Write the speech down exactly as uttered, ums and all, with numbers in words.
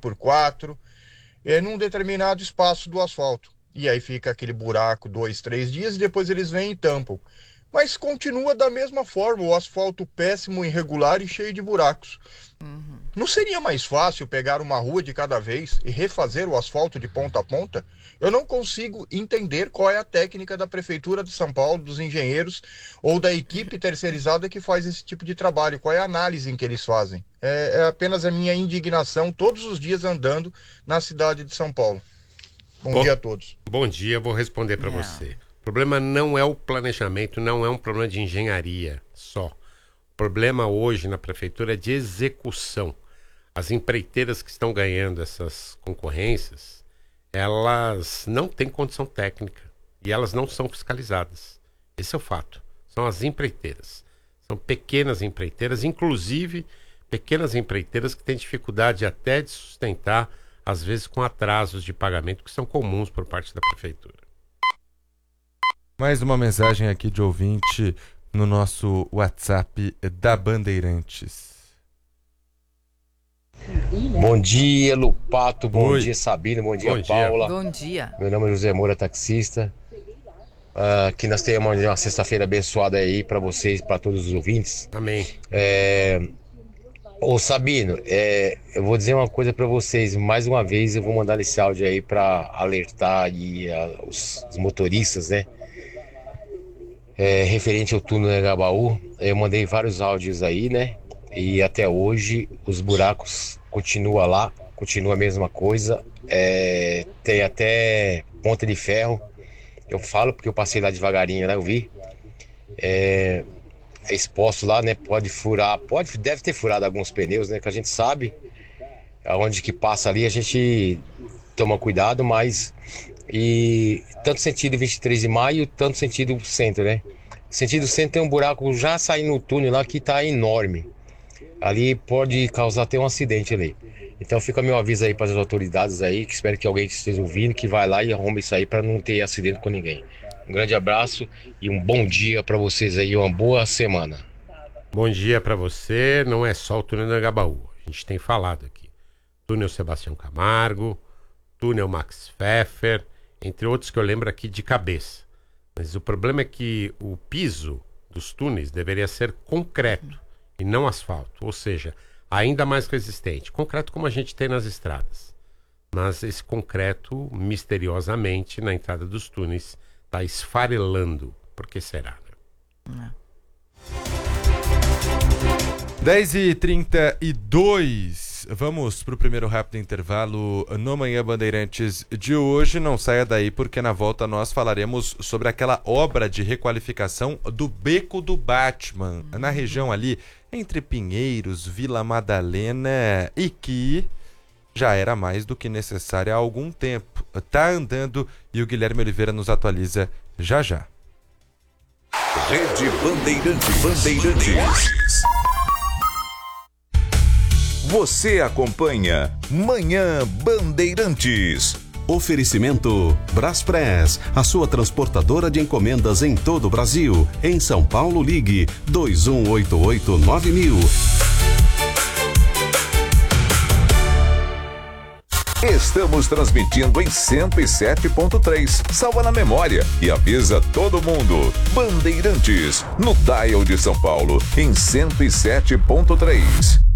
por quatro, é, num determinado espaço do asfalto. E aí fica aquele buraco dois, três dias e depois eles vêm e tampam. Mas continua da mesma forma, o asfalto péssimo, irregular e cheio de buracos. Uhum. Não seria mais fácil pegar uma rua de cada vez e refazer o asfalto de ponta a ponta? Eu não consigo entender qual é a técnica da Prefeitura de São Paulo, dos engenheiros ou da equipe terceirizada que faz esse tipo de trabalho. Qual é a análise em que eles fazem? É, é apenas a minha indignação todos os dias andando na cidade de São Paulo. Bom, bom dia a todos. Bom dia, vou responder para você. O problema não é o planejamento, não é um problema de engenharia só. O problema hoje na prefeitura é de execução. As empreiteiras que estão ganhando essas concorrências, elas não têm condição técnica e elas não são fiscalizadas. Esse é o fato. São as empreiteiras. São pequenas empreiteiras, inclusive pequenas empreiteiras que têm dificuldade até de sustentar, às vezes com atrasos de pagamento que são comuns por parte da prefeitura. Mais uma mensagem aqui de ouvinte no nosso WhatsApp da Bandeirantes. Bom dia, Lupato. Bom Oi. dia, Sabino. Bom dia, Bom dia. Paula. Bom dia. Meu nome é José Moura, taxista. Uh, que nós tenhamos uma sexta-feira abençoada aí para vocês, para todos os ouvintes. Amém. É... Ô, Sabino, é... eu vou dizer uma coisa para vocês. Mais uma vez eu vou mandar esse áudio aí para alertar aí, a, os, os motoristas, né? É, referente ao túnel do Engabaú, eu mandei vários áudios aí, né? E até hoje os buracos continuam lá, continua a mesma coisa. É, tem até ponta de ferro. Eu falo porque eu passei lá devagarinho, né? Eu vi. É, é exposto lá, né? Pode furar, pode, deve ter furado alguns pneus, né? Que a gente sabe aonde que passa ali, a gente toma cuidado, mas e tanto sentido vinte e três de maio, tanto sentido centro, né? Sentido centro tem um buraco já saindo no túnel lá que tá enorme. Ali pode causar até um acidente ali. Então fica meu aviso aí para as autoridades aí, que espero que alguém esteja ouvindo, que vai lá e arrume isso aí para não ter acidente com ninguém. Um grande abraço e um bom dia para vocês aí, uma boa semana. Bom dia para você. Não é só o túnel do Engabaú. A gente tem falado aqui. Túnel Sebastião Camargo, túnel Max Pfeffer, entre outros que eu lembro aqui de cabeça. Mas o problema é que o piso dos túneis deveria ser concreto e não asfalto, ou seja, ainda mais resistente. Concreto como a gente tem nas estradas. Mas esse concreto, misteriosamente, na entrada dos túneis, está esfarelando. Por que será, né? dez e trinta e dois. Vamos para o primeiro rápido intervalo no Manhã Bandeirantes de hoje. Não saia daí, porque na volta nós falaremos sobre aquela obra de requalificação do Beco do Batman, na região ali entre Pinheiros, Vila Madalena, e que já era mais do que necessária há algum tempo. Tá andando e o Guilherme Oliveira nos atualiza já já. Rede Bandeirantes. Bandeirantes. Você acompanha Manhã Bandeirantes. Oferecimento Braspress, a sua transportadora de encomendas em todo o Brasil. Em São Paulo, ligue dois um oito oito nove mil. Estamos transmitindo em cento e sete ponto três. Salva na memória e avisa todo mundo. Bandeirantes, no dial de São Paulo, em cento e sete ponto três.